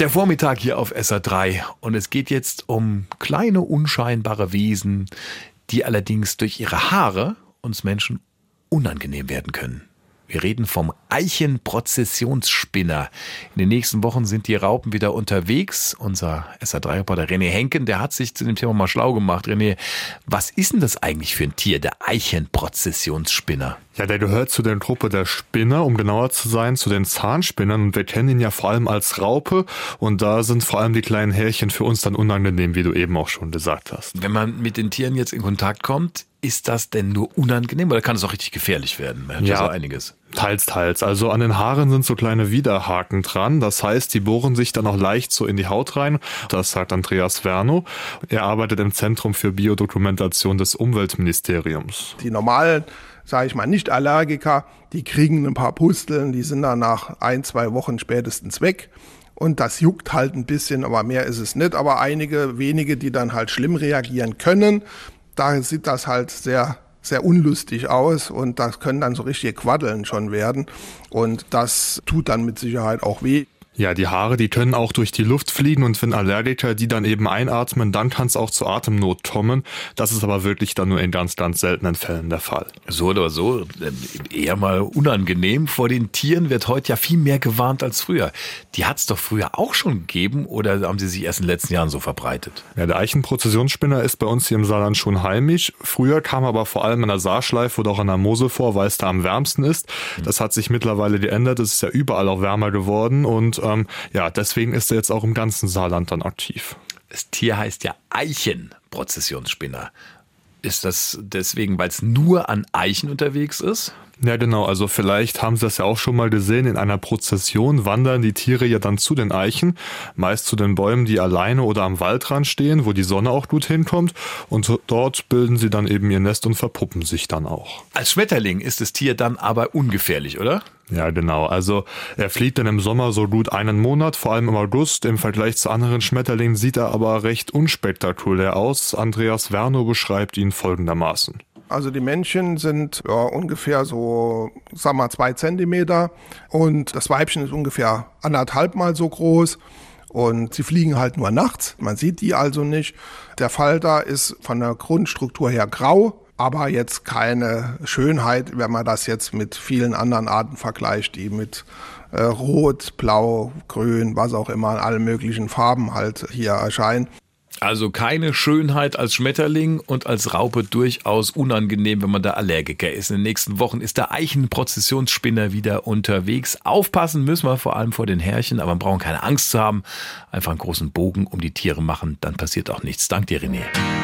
Der Vormittag hier auf SR3 und es geht jetzt um kleine unscheinbare Wesen, die allerdings durch ihre Haare uns Menschen unangenehm werden können. Wir reden vom Eichenprozessionsspinner. In den nächsten Wochen sind die Raupen wieder unterwegs. Unser SR3-Reporter René Henken, der hat sich zu dem Thema mal schlau gemacht. René, was ist denn das eigentlich für ein Tier, der Eichenprozessionsspinner? Ja, der gehört zu der Gruppe der Spinner, um genauer zu sein, zu den Zahnspinnern. Und wir kennen ihn ja vor allem als Raupe. Und da sind vor allem die kleinen Härchen für uns dann unangenehm, wie du eben auch schon gesagt hast. Wenn man mit den Tieren jetzt in Kontakt kommt, ist das denn nur unangenehm oder kann es auch richtig gefährlich werden? Man hört ja so einiges. Teils, teils. Also an den Haaren sind so kleine Widerhaken dran. Das heißt, die bohren sich dann auch leicht so in die Haut rein. Das sagt Andreas Werno. Er arbeitet im Zentrum für Biodokumentation des Umweltministeriums. Die normalen, sage ich mal, Nicht-Allergiker, die kriegen ein paar Pusteln, die sind dann nach 1-2 Wochen spätestens weg. Und das juckt halt ein bisschen, aber mehr ist es nicht. Aber einige wenige, die dann halt schlimm reagieren können, da sieht das halt sehr, sehr unlustig aus und das können dann so richtige Quaddeln schon werden und das tut dann mit Sicherheit auch weh. Ja, die Haare, die können auch durch die Luft fliegen und wenn Allergiker die dann eben einatmen, dann kann es auch zu Atemnot kommen. Das ist aber wirklich dann nur in ganz, ganz seltenen Fällen der Fall. So oder so, eher mal unangenehm. Vor den Tieren wird heute ja viel mehr gewarnt als früher. Die hat es doch früher auch schon gegeben oder haben sie sich erst in den letzten Jahren so verbreitet? Ja, der Eichenprozessionsspinner ist bei uns hier im Saarland schon heimisch. Früher kam er aber vor allem an der Saarschleife oder auch an der Mosel vor, weil es da am wärmsten ist. Das hat sich mittlerweile geändert. Es ist ja überall auch wärmer geworden und deswegen ist er jetzt auch im ganzen Saarland dann aktiv. Das Tier heißt ja Eichenprozessionsspinner. Ist das deswegen, weil es nur an Eichen unterwegs ist? Ja, genau. Also vielleicht haben Sie das ja auch schon mal gesehen. In einer Prozession wandern die Tiere ja dann zu den Eichen, meist zu den Bäumen, die alleine oder am Waldrand stehen, wo die Sonne auch gut hinkommt. Und dort bilden sie dann eben ihr Nest und verpuppen sich dann auch. Als Schmetterling ist das Tier dann aber ungefährlich, oder? Ja, genau. Also er fliegt dann im Sommer so gut einen Monat, vor allem im August. Im Vergleich zu anderen Schmetterlingen sieht er aber recht unspektakulär aus. Andreas Werno beschreibt ihn folgendermaßen. Also die Männchen sind ungefähr so, 2 Zentimeter und das Weibchen ist ungefähr 1,5 Mal so groß. Und sie fliegen halt nur nachts, man sieht die also nicht. Der Falter ist von der Grundstruktur her grau, aber jetzt keine Schönheit, wenn man das jetzt mit vielen anderen Arten vergleicht, die mit Rot, Blau, Grün, was auch immer, in allen möglichen Farben halt hier erscheinen. Also keine Schönheit als Schmetterling und als Raupe durchaus unangenehm, wenn man da Allergiker ist. In den nächsten Wochen ist der Eichenprozessionsspinner wieder unterwegs. Aufpassen müssen wir vor allem vor den Härchen, aber man braucht keine Angst zu haben. Einfach einen großen Bogen um die Tiere machen, dann passiert auch nichts. Dank dir, René.